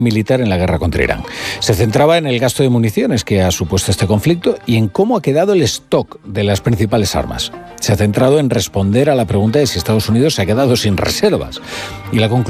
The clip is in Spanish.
militar en la guerra contra Irán. Se centraba en el gasto de municiones que ha supuesto este conflicto y en cómo ha quedado el stock de las principales armas. Se ha centrado en responder a la pregunta de si Estados Unidos se ha quedado sin reservas. Y la conclusión